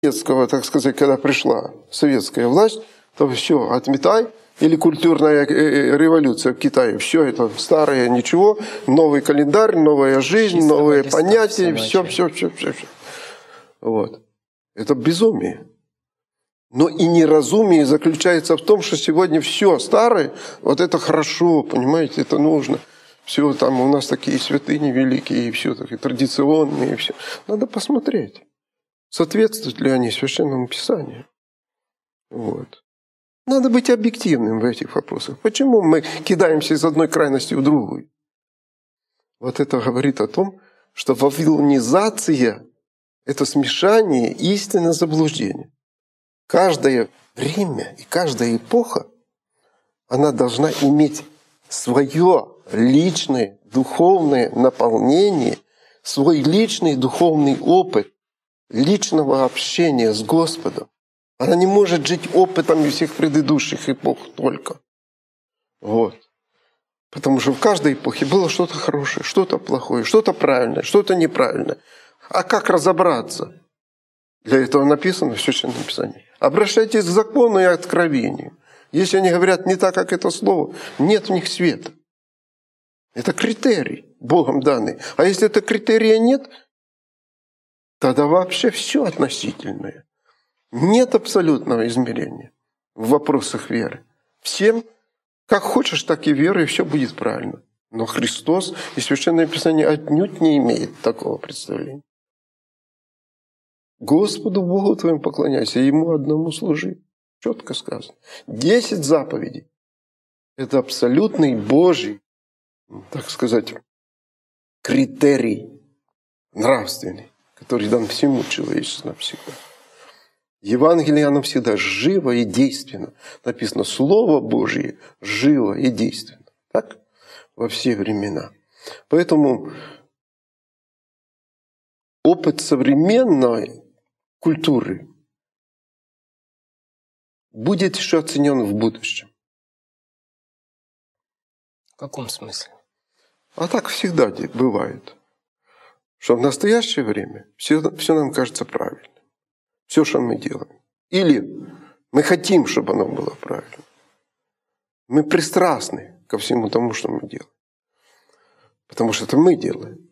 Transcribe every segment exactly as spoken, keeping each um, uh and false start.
советского, так сказать, когда пришла советская власть, то все, отметай. Или культурная революция в Китае. Все это старое, ничего. Новый календарь, новая жизнь, чистого новые понятия. Все, все, все, все, все. Вот. Это безумие. Но и неразумие заключается в том, что сегодня все старое, вот это хорошо, понимаете, это нужно. Все там у нас такие святыни великие, и все такие традиционные, и все. Надо посмотреть, соответствуют ли они Священному Писанию. Вот. Надо быть объективным в этих вопросах. Почему мы кидаемся из одной крайности в другую? Вот это говорит о том, что вавилонизация – это смешание истины заблуждения. Каждое время и каждая эпоха, она должна иметь свое личное духовное наполнение, свой личный духовный опыт личного общения с Господом. Она не может жить опытом всех предыдущих эпох только. Вот. Потому что в каждой эпохе было что-то хорошее, что-то плохое, что-то правильное, что-то неправильное. А как разобраться? Для этого написано в Священном Писании. Обращайтесь к закону и откровению. Если они говорят не так, как это слово, нет в них света. Это критерий, Богом данный. А если этого критерия нет, тогда вообще все относительное. Нет абсолютного измерения в вопросах веры. Всем, как хочешь, так и веры, и все будет правильно. Но Христос и Священное Писание отнюдь не имеет такого представления. Господу Богу твоему поклоняйся, Ему одному служи. Четко сказано. Десять заповедей. Это абсолютный Божий, так сказать, критерий нравственный, который дан всему человечеству навсегда. Евангелие, оно всегда живо и действенно. Написано, Слово Божье живо и действенно. Так? Во все времена. Поэтому опыт современной культуры будет еще оценен в будущем. В каком смысле? А так всегда бывает. Что в настоящее время все, все нам кажется правильным. Все, что мы делаем. Или мы хотим, чтобы оно было правильно. Мы пристрастны ко всему тому, что мы делаем. Потому что это мы делаем.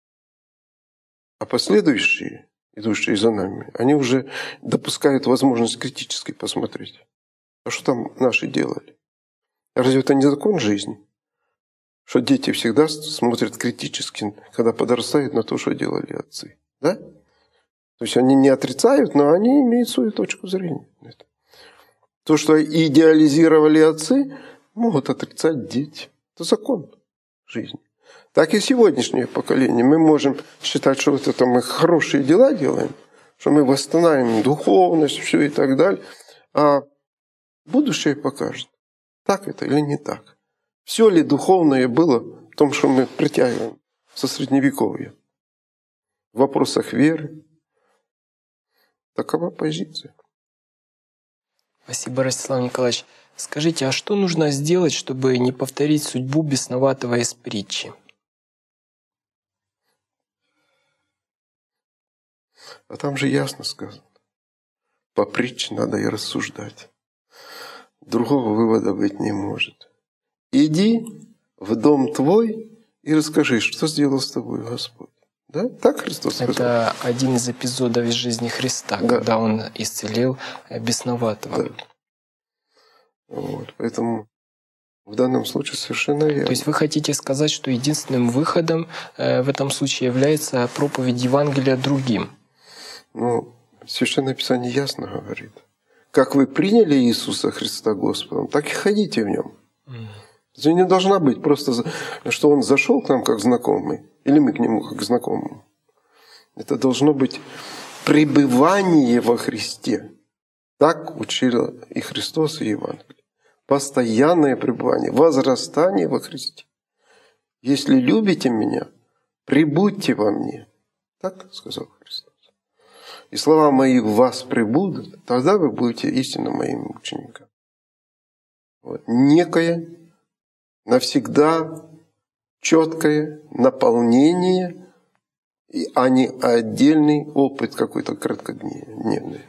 А последующие, идущие за нами, они уже допускают возможность критически посмотреть. А что там наши делали? Разве это не закон жизни? Что дети всегда смотрят критически, когда подрастают, на то, что делали отцы. Да? То есть они не отрицают, но они имеют свою точку зрения. То, что идеализировали отцы, могут отрицать дети. Это закон жизни. Так и сегодняшнее поколение. Мы можем считать, что вот это мы хорошие дела делаем, что мы восстанавливаем духовность, все и так далее. А будущее покажет, так это или не так. Все ли духовное было в том, что мы притягиваем со Средневековья? В вопросах веры. Такова позиция. Спасибо, Ростислав Николаевич. Скажите, а что нужно сделать, чтобы не повторить судьбу бесноватого из притчи? А там же ясно сказано. По притче надо и рассуждать. Другого вывода быть не может. Иди в дом твой и расскажи, что сделал с тобой Господь. Да? Так Христос сказал. Это один из эпизодов из жизни Христа, да. Когда Он исцелил бесноватого. Да. Вот. Поэтому в данном случае совершенно верно. То есть вы хотите сказать, что единственным выходом в этом случае является проповедь Евангелия другим? Ну, Священное Писание ясно говорит. Как вы приняли Иисуса Христа Господом, так и ходите в Нем. Mm. Это не должна быть просто, что Он зашел к нам как знакомый, или мы к Нему как к знакомому. Это должно быть пребывание во Христе. Так учил и Христос, и Евангелие. Постоянное пребывание, возрастание во Христе. Если любите Меня, пребудьте во Мне. Так сказал Христос. И слова Мои в вас пребудут, тогда вы будете истинно Моими учениками. Вот. Некое, навсегда четкое наполнение а не отдельный опыт какой-то краткодневный.